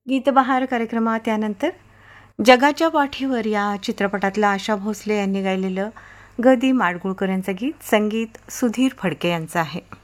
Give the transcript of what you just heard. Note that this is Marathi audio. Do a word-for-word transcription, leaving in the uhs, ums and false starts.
गीतबहार कार्यक्रमात त्यानंतर जगाच्या पाठीवर या चित्रपटातलं आशा भोसले यांनी गायलेलं ग दी माडगुळकर यांचं गीत, संगीत सुधीर फडके यांचं आहे.